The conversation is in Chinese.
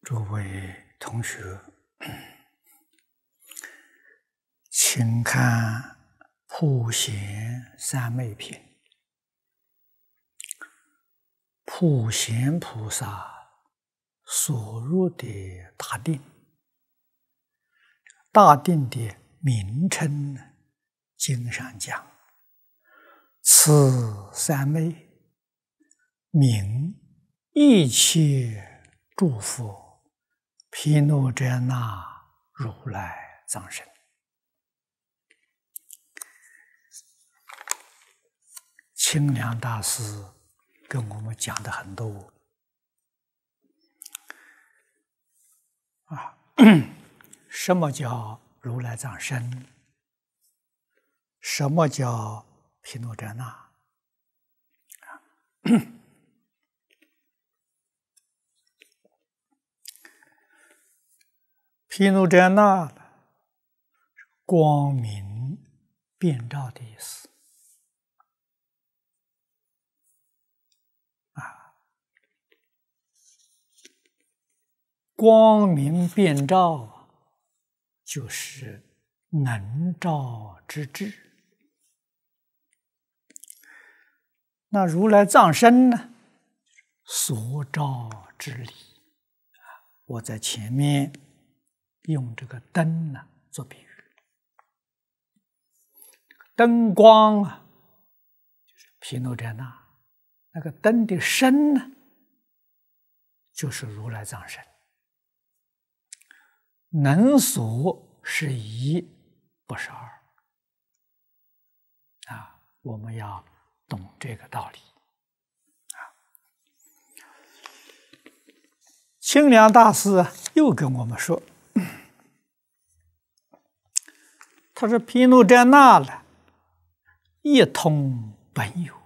诸位同学，请看普贤三昧品。普贤菩萨所入的大定，大定的名称呢，经上讲，此三昧名一切诸佛毗卢遮那如来藏身。清凉大师跟我们讲的很多什么叫如来藏身？什么叫毗卢遮那？毗卢遮那光明遍照的意思。光明遍照就是能照之智。那如来藏身呢？所照之理。我在前面用这个灯呢做比喻，灯光啊，就是毗卢遮那；那个灯的身呢，就是如来藏身。能所是一，不是二。我们要懂这个道理。清凉大师又跟我们说，他说毗卢遮那了，一通本有，